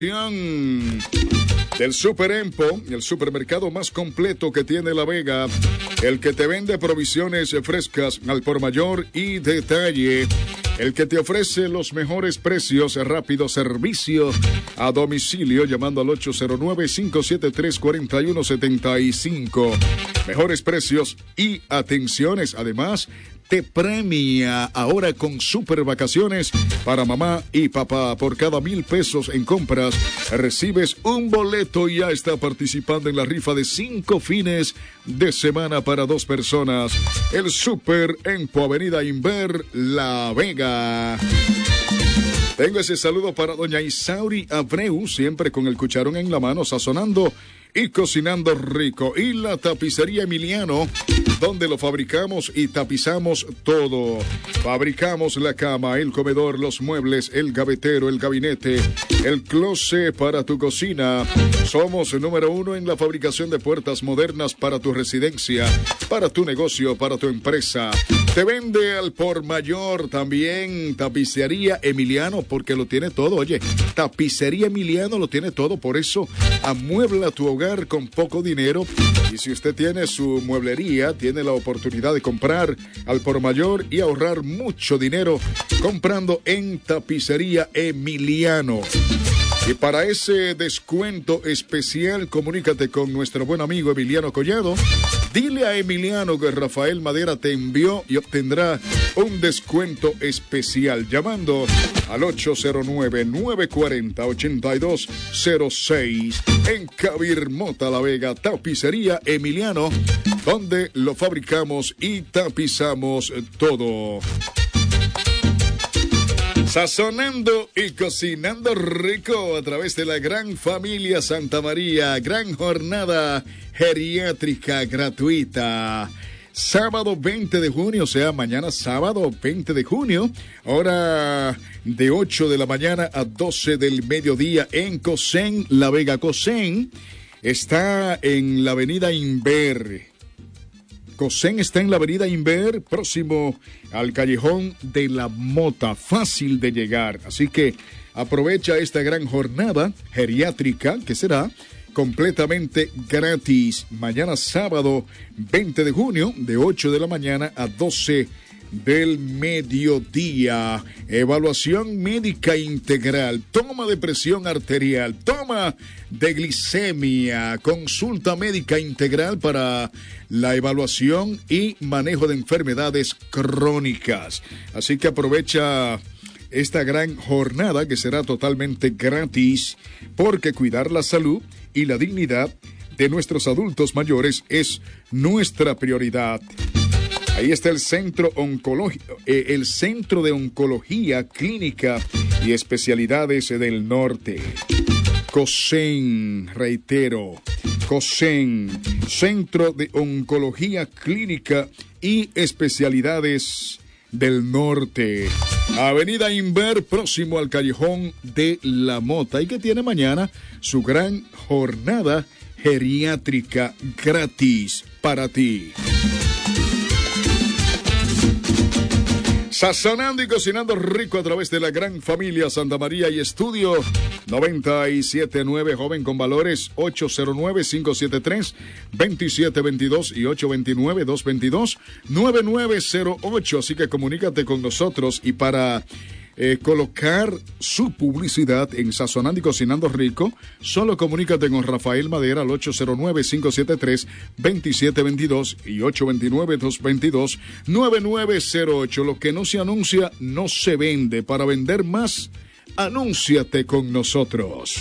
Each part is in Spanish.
Del Super Empo, el supermercado más completo que tiene La Vega, el que te vende provisiones frescas al por mayor y detalle, el que te ofrece los mejores precios, rápido servicio a domicilio, llamando al 809-573-4175. Mejores precios y atenciones, además te premia ahora con super vacaciones para mamá y papá. Por cada 1,000 pesos en compras recibes un boleto y ya está participando en la rifa de 5 fines de semana para 2 personas. El Super Empo, Avenida Inver, La Vega. Tengo ese saludo para doña Isauri Abreu, siempre con el cucharón en la mano, sazonando y cocinando rico. Y la tapicería Emiliano, donde lo fabricamos y tapizamos todo. Fabricamos la cama, el comedor, los muebles, el gavetero, el gabinete, el closet para tu cocina. Somos el número 1 en la fabricación de puertas modernas para tu residencia, para tu negocio, para tu empresa. Te vende al por mayor también tapicería Emiliano, porque lo tiene todo. Oye, tapicería Emiliano lo tiene todo, por eso amuebla tu hogar con poco dinero. Y si usted tiene su mueblería, tiene la oportunidad de comprar al por mayor y ahorrar mucho dinero comprando en tapicería Emiliano. Y para ese descuento especial, comunícate con nuestro buen amigo Emiliano Collado. Dile a Emiliano que Rafael Madera te envió y obtendrá un descuento especial llamando al 809-940-8206 en Cabirmota, La Vega, tapicería Emiliano, donde lo fabricamos y tapizamos todo. Sazonando y cocinando rico a través de la gran familia Santa María, gran jornada geriátrica gratuita. Sábado 20 de junio, o sea, mañana sábado 20 de junio, hora de 8 de la mañana a 12 del mediodía en Cosén, La Vega. Cosén está en la avenida Inver. Cosén está en la avenida Inver, próximo al callejón de la Mota, fácil de llegar. Así que aprovecha esta gran jornada geriátrica que será completamente gratis. Mañana sábado 20 de junio, de 8 de la mañana a 12 del mediodía. Evaluación médica integral, toma de presión arterial, toma de glicemia, consulta médica integral para la evaluación y manejo de enfermedades crónicas. Así que aprovecha esta gran jornada que será totalmente gratis, porque cuidar la salud y la dignidad de nuestros adultos mayores es nuestra prioridad. Ahí está el Centro de Oncología Clínica y Especialidades del Norte. Cosén, reitero, Cosén, Centro de Oncología Clínica y Especialidades del Norte. Avenida Inver, próximo al callejón de la Mota, y que tiene mañana su gran jornada geriátrica gratis para ti. Sazonando y cocinando rico a través de la gran familia Santa María y Estudio 97.9, joven con valores 809-573-2722 y 829-222-9908. Así que comunícate con nosotros y para colocar su publicidad en Sazonando y Cocinando Rico, solo comunícate con Rafael Madera al 809-573-2722 y 829-222-9908. Lo que no se anuncia no se vende. Para vender más, anúnciate con nosotros.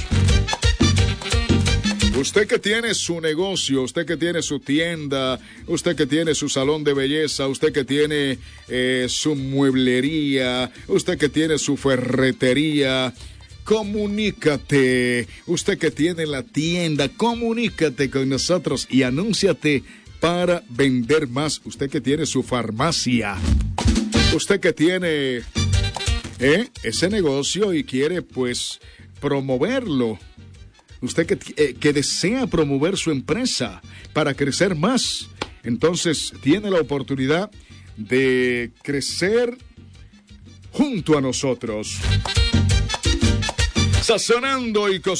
Usted que tiene su negocio, usted que tiene su tienda, usted que tiene su salón de belleza, usted que tiene su mueblería, usted que tiene su ferretería, comunícate. Usted que tiene la tienda, comunícate con nosotros y anúnciate para vender más. Usted que tiene su farmacia, usted que tiene ese negocio y quiere pues promoverlo. Usted que desea promover su empresa para crecer más, entonces tiene la oportunidad de crecer junto a nosotros. sazonando y